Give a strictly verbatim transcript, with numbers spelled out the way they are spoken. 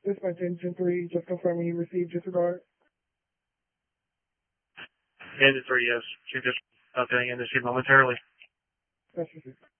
Dispatch Engine three, just confirming you received disregard. Engine three, yes. You're just updating industry momentarily. That's received.